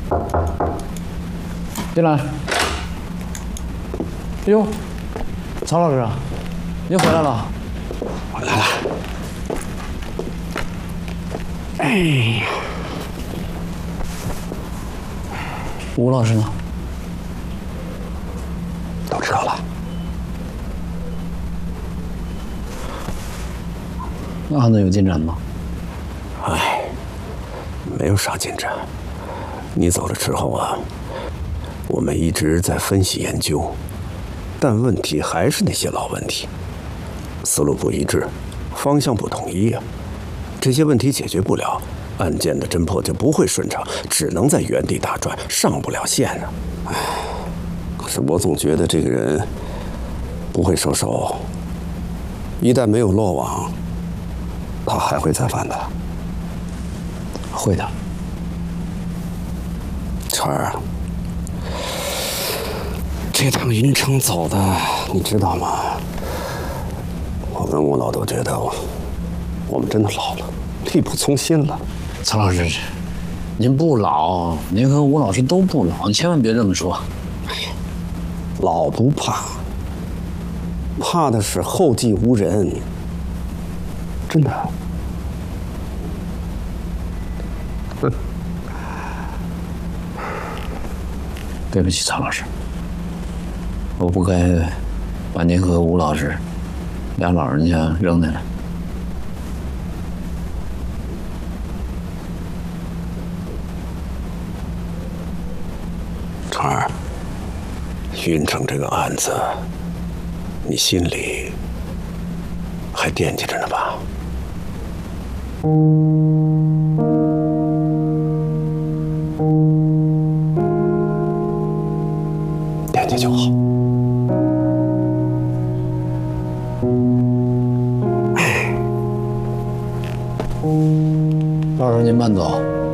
进来。哎呦，曹老师啊，您回来了。 回来了。哎呀， 吴老师呢？ 都知道了。 那案子有进展吗？ 哎，没有啥进展。你走了之后啊，我们一直在分析研究，但问题还是那些老问题，思路不一致，方向不统一啊。这些问题解决不了，案件的侦破就不会顺畅，只能在原地打转，上不了线呢。哎，可是我总觉得这个人不会收手，一旦没有落网，他还会再犯的。 会的。 川儿，这趟云城走的，你知道吗？我跟吴老都觉得我们真的老了，力不从心了。 曹老师，您不老，您和吴老师都不老，你千万别这么说。 哎呀，老不怕，怕的是后继无人。真的。 对不起，曹老师，我不该把您和吴老师俩老人家扔下来。 川儿，云城这个案子，你心里还惦记着呢吧？惦记就好。 老师您慢走。